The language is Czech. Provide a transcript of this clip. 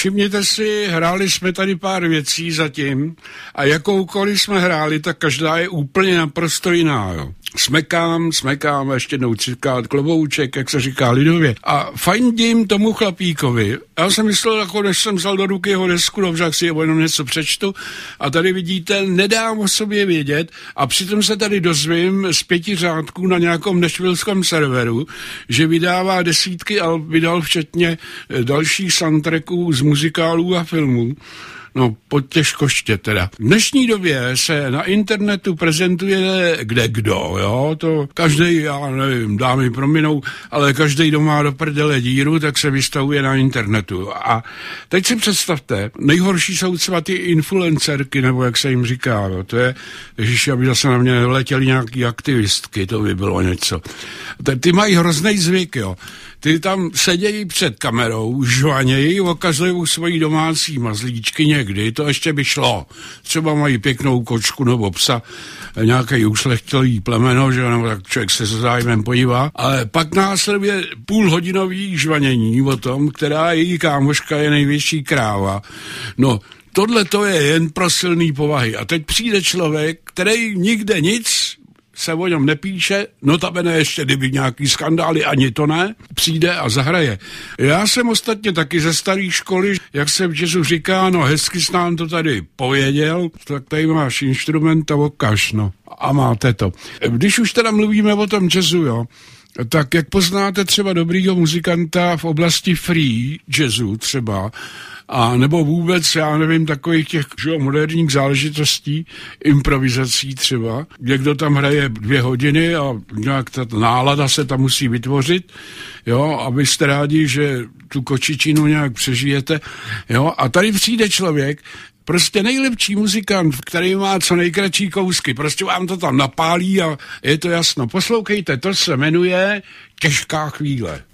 všimněte si, hráli jsme tady pár věcí zatím a jakoukoliv jsme hráli, tak každá je úplně naprosto jiná, jo. Smekám, ještě jednou cikát klobouček, jak se říká lidově. A fandím tomu chlapíkovi. Já jsem myslel, jako než jsem vzal do ruky jeho desku, dobře, jak si jenom něco přečtu. A tady vidíte, nedám o sobě vědět a přitom se tady dozvím z 5 řádků na nějakom nashvilleském serveru, že vydává desítky a vydal včetně dalších soundtracků z muzikálů a filmů. No, těžkoště teda. V dnešní době se na internetu prezentuje kdekdo, jo, to každej, já nevím, dámy prominou, ale každej, kdo má do prdele díru, tak se vystavuje na internetu. A teď si představte, nejhorší jsou třeba ty influencerky, nebo jak se jim říká, no, to je, ježiši, aby zase na mě nevletěly nějaký aktivistky, to by bylo něco. Ty mají hrozný zvyk, jo. Ty tam sedějí před kamerou, žvanějí, okazují svojí domácí mazlíčky někdy, to ještě by šlo. Třeba mají pěknou kočku nebo psa, nějaký ušlechtilý plemeno, že nebo tak člověk se se zájmem podívá, ale pak následuje půlhodinový žvanění o tom, která její kámoška je největší kráva. No, tohle to je jen pro silný povahy. A teď přijde člověk, který nikde nic se o něm nepíše, notabene ještě kdyby nějaký skandály, ani to ne, přijde a zahraje. Já jsem ostatně taky ze staré školy, jak se v jazzu říká, no hezky jsi nám to tady pověděl, tak tady máš instrument a ukaž, no. A máte to. Když už teda mluvíme o tom jazzu, jo, tak jak poznáte třeba dobrýho muzikanta v oblasti free jazzu třeba, a nebo vůbec, já nevím, takových těch moderních záležitostí, improvizací třeba, někdo tam hraje 2 hodiny a nějak ta nálada se tam musí vytvořit, jo, abyste rádi, že tu kočičinu nějak přežijete, jo, a tady přijde člověk, prostě nejlepší muzikant, který má co nejkratší kousky, prostě vám to tam napálí a je to jasno. Poslouchejte, to se jmenuje Těžká chvíle.